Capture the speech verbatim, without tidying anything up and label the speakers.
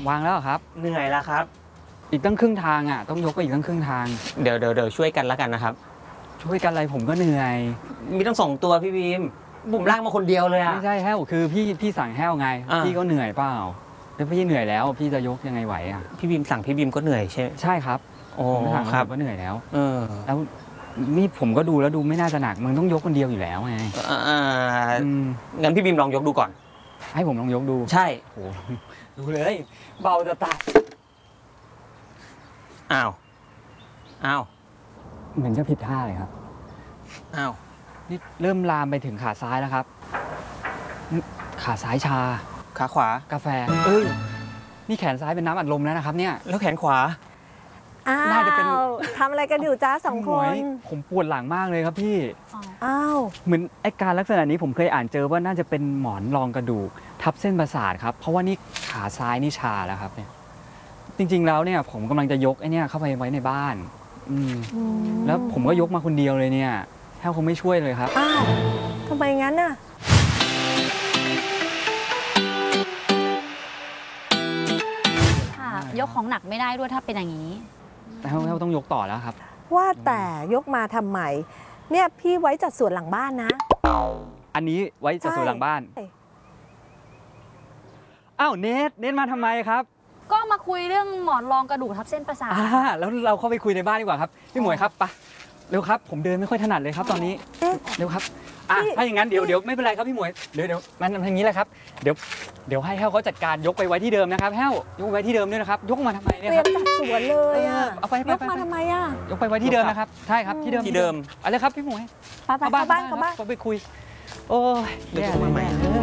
Speaker 1: วางแล้วครับ
Speaker 2: เหนื่อยแล้วครับ
Speaker 1: อีกตั้งครึ่งทางอ่ะต้องยกไปอีกตั้งครึ่งทาง
Speaker 2: เดี๋ยวเดี๋ยวเดี๋ยวช่วยกันแล้วกันนะครับ
Speaker 1: ช่วยกันอะไรผมก็เหนื่อย
Speaker 2: มีต้องสองตัวพี่บีมผมลากมาคนเดียวเลยอะ
Speaker 1: ไม่ใช่แห้วคือพี่พี่สั่งแห้วไงพี่ก็เหนื่อยเปล่าแล้วพี่เหนื่อยแล้วพี่จะยกยังไงไหวอ่ะ
Speaker 2: พี่บีมสั่งพี่บีมก็เหนื่อยใช่
Speaker 1: ใช่ครับ
Speaker 2: โอ้
Speaker 1: ครับก็เหนื่อยแล้ว
Speaker 2: เออ
Speaker 1: แล้วนี่ผมก็ดูแล้วดูไม่น่าจะหนักมึงต้องยกคนเดียวอยู่แล้วไง
Speaker 2: อ่างั้นพี่บีมลองยกดูก่อน
Speaker 1: ให้ผมลองยกดู
Speaker 2: ใช่
Speaker 1: โอ้ดูเลยเบาจะตาย
Speaker 2: อ้าวอ้าว
Speaker 1: เหมือนจะผิดท่าเลยครับ
Speaker 2: อ้าว
Speaker 1: นี่เริ่มลามไปถึงขาซ้ายแล้วครับขาซ้ายชา
Speaker 2: ขาขวาก
Speaker 1: าแฟเอ้ยนี่แขนซ้ายเป็นน้ำอัดลมแล้วนะครับเนี่ย
Speaker 2: แล้วแขนขวา
Speaker 3: อ้าวทำอะไรกันอยู่จ้าสองคน
Speaker 1: ผมปวดหลังมากเลยครับพี่
Speaker 3: อ้าว
Speaker 1: เหมือนไอ้การลักษณะนี้ผมเคยอ่านเจอว่าน่าจะเป็นหมอนรองกระดูกทับเส้นประสาทครับเพราะว่านี่ขาซ้ายนี่ชาแล้วครับเนี่ยจริงๆแล้วเนี่ยผมกำลังจะยกไอ้นี่เข้าไปไว้ในบ้านอืมแล้วผมก็ยกมาคนเดียวเลยเนี่ยแทบคงไม่ช่วยเลยครับ
Speaker 3: อ้าวทำไมงั้นน่ะ
Speaker 4: ยกของหนักไม่ได้ด้วยถ้าเป็นอย่างนี้
Speaker 1: แล้วเราต้องยกต่อแล้วครับ
Speaker 3: ว่าแต่ยกมาทำไมเนี่ยพี่ไว้จัดส่วนหลังบ้านนะ
Speaker 1: อันนี้ไว้จัดส่วนหลังบ้านอ้าวเนทเนทมาทำไมครับ
Speaker 4: ก็มาคุยเรื่องหมอนรองกระดูกทับเส้นประสาท
Speaker 1: อ่าแล้วเราเข้าไปคุยในบ้านดีกว่าครับพี่หมวยครับไปเร็วครับผมเดินไม่ค่อยถนัดเลยครับตอนนี้เร็วครับอ่ะถ้าอย่างนั้นเดี๋ยวเดี๋ยวไม่เป็นไรครับพี่หมวยเดี๋ยวเดี๋ยวมันทางนี้แหละครับเดี๋ยวเดี๋ยวให้แห้วเขาจัดการยกไปไว้ที่เดิมนะครับแห้วยกไว้ที่เดิมด้วยนะครับยกมาทำไมเนี่ย
Speaker 3: เตรียมจัดสวนเลยอ่ะ
Speaker 1: เอาไป
Speaker 3: ยกมาทำไมอ่ะ
Speaker 1: ยกไปไว้ที่เดิมนะครับใช่ครับที่เดิม
Speaker 2: ที่เดิม
Speaker 1: อะไรครับพี่หมวย
Speaker 3: เข้าบ้านเข้าบ้าน
Speaker 1: ไปคุยโอ้ย
Speaker 2: เดี๋ยวจะมาใหม่